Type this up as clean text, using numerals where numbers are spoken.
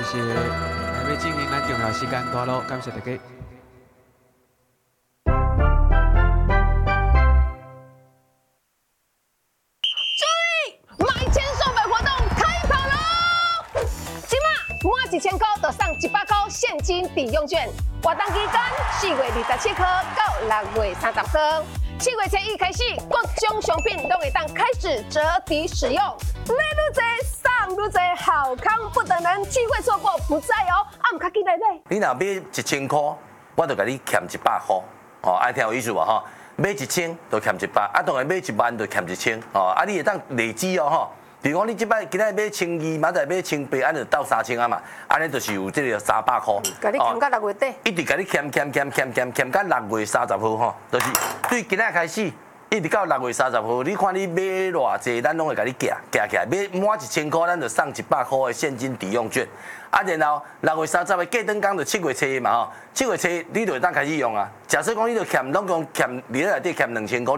是来要进行咱重要时间段落，感谢大家。 买千送百活动开跑喽！今嘛满1000块就送100块现金抵用券，活动期间4月27号到6月30号，7月初一开始，各种商品都会当开始折抵使用。买愈多送愈多，好康不等人，机会错过不再哦！啊，唔较记得买。 你若买1000块，我就甲你欠100块，哦，爱听有意思无吼？买1000就欠100，啊，当然买1万就欠1000，哦，啊，你会当累积哦吼。比如讲，你即摆今仔买1200，明仔买1800，安就到3000啊嘛，安尼就是有这个300块。 甲你欠到6月底。 一直甲你欠到6月30号吼，就是对今仔开始。一直到6月30号，你看你买偌济，咱拢会甲你夹起来。买满1000块，咱就送100块的现金抵用券。啊，然后6月30号过灯工就7月初一嘛吼，7月初一你就会当开始用啊。假设讲你就欠，拢共欠，你内底欠2000块。